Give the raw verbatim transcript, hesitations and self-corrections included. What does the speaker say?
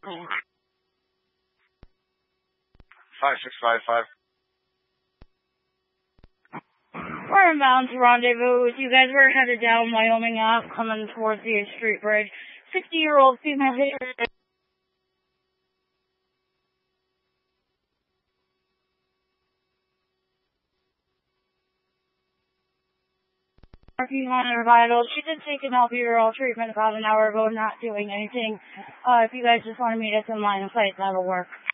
five six five five. We're inbound to rendezvous. You guys were headed down Wyoming Ave, coming towards the Street Bridge. sixty-year-old female hitter. Working on her vitals. She did take an albuterol treatment about an hour ago, not doing anything. Uh, if you guys just want to meet us in line of sight, that'll work.